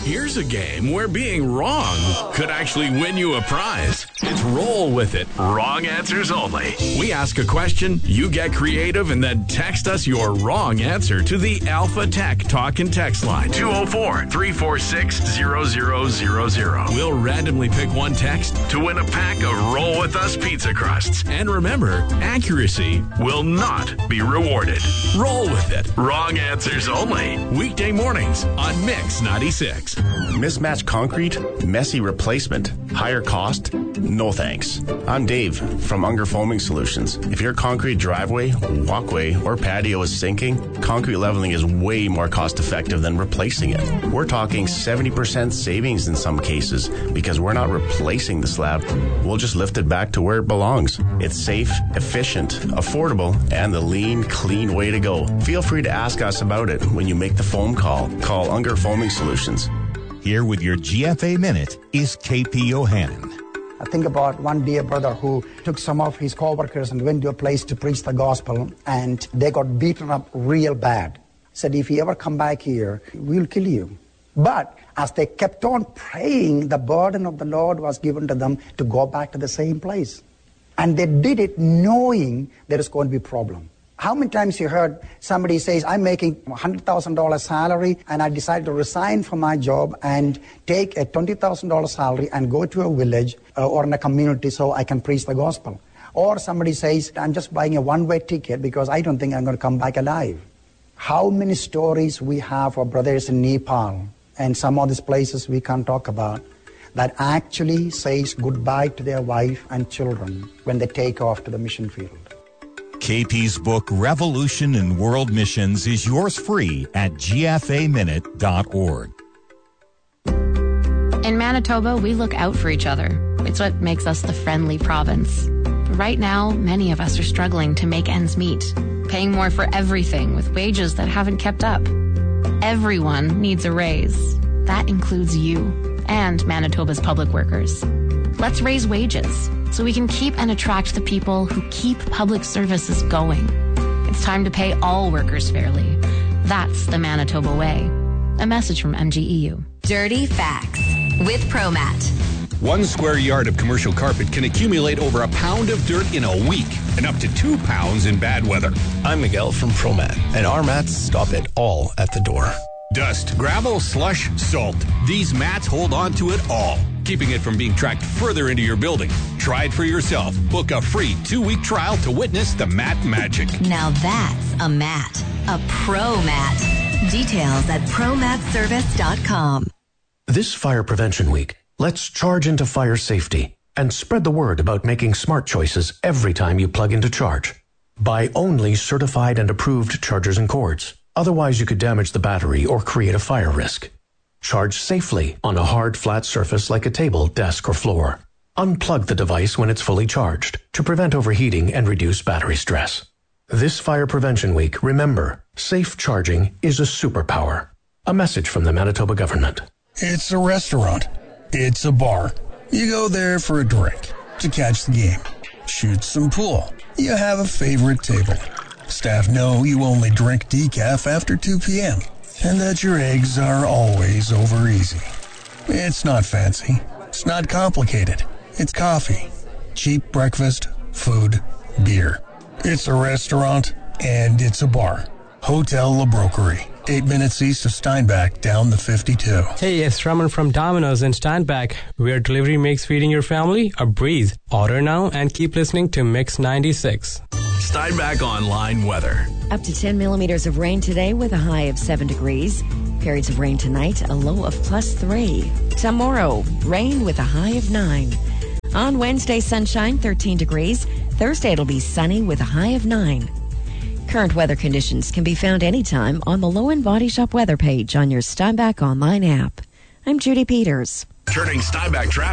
Here's a game where being wrong could actually win you a prize. It's Roll With It. Wrong answers only. We ask a question, you get creative, and then text us your wrong answer to the Alpha Tech Talk and Text line, 204-346-0000. We'll randomly pick one text to win a pack of Roll With Us pizza crusts. And remember, accuracy will not be rewarded. Roll With It. Wrong answers only. Weekday mornings on Mix 96. Mismatched concrete, messy replacement, higher cost? No thanks. I'm Dave from Unger Foaming Solutions. If your concrete driveway, walkway, or patio is sinking, concrete leveling is way more cost effective than replacing it. We're talking 70% savings in some cases because we're not replacing the slab. We'll just lift it back to where it belongs. It's safe, efficient, affordable, and the lean, clean way to go. Feel free to ask us about it when you make the phone call. Call Unger Foaming Solutions. Here with your GFA Minute is KP Yohannan. I think about one dear brother who took some of his co-workers and went to a place to preach the gospel, and they got beaten up real bad. Said, if you ever come back here, we'll kill you. But as they kept on praying, the burden of the Lord was given to them to go back to the same place. And they did it knowing there is going to be a problem. How many times you heard somebody says, I'm making $100,000 salary and I decided to resign from my job and take a $20,000 salary and go to a village or in a community so I can preach the gospel. Or somebody says, I'm just buying a one-way ticket because I don't think I'm going to come back alive. How many stories we have for brothers in Nepal and some of these places we can't talk about that actually says goodbye to their wife and children when they take off to the mission field. KP's book, Revolution in World Missions, is yours free at gfaminute.org. In Manitoba, we look out for each other. It's what makes us the friendly province. But right now, many of us are struggling to make ends meet, paying more for everything with wages that haven't kept up. Everyone needs a raise. That includes you and Manitoba's public workers. Let's raise wages so we can keep and attract the people who keep public services going. It's time to pay all workers fairly. That's the Manitoba way. A message from MGEU. Dirty Facts with ProMat. 1 square yard of commercial carpet can accumulate over a pound of dirt in a week and up to 2 pounds in bad weather. I'm Miguel from ProMat, and our mats stop it all at the door. Dust, gravel, slush, salt. These mats hold on to it all, keeping it from being tracked further into your building. Try it for yourself. Book a free 2-week trial to witness the mat magic. Now that's a mat. A ProMat. Details at ProMatService.com. This Fire Prevention Week, let's charge into fire safety and spread the word about making smart choices every time you plug into charge. Buy only certified and approved chargers and cords. Otherwise, you could damage the battery or create a fire risk. Charge safely on a hard, flat surface like a table, desk, or floor. Unplug the device when it's fully charged to prevent overheating and reduce battery stress. This Fire Prevention Week, remember, safe charging is a superpower. A message from the Manitoba government. It's a restaurant. It's a bar. You go there for a drink, to catch the game, shoot some pool. You have a favorite table. Staff know you only drink decaf after 2 p.m. and that your eggs are always over easy. It's not fancy. It's not complicated. It's coffee, cheap breakfast, food, beer. It's a restaurant and it's a bar. Hotel La Broquerie, 8 minutes east of Steinbach, down the 52. Hey, it's Raman from Domino's in Steinbach, where delivery makes feeding your family a breeze. Order now and keep listening to Mix 96. Steinbach Online weather. Up to 10 millimeters of rain today with a high of 7 degrees. Periods of rain tonight, a low of +3. Tomorrow, rain with a high of 9. On Wednesday, sunshine, 13 degrees. Thursday, it'll be sunny with a high of 9. Current weather conditions can be found anytime on the Low End Body Shop weather page on your Steinbach Online app. I'm Judy Peters. Turning Steinbach traffic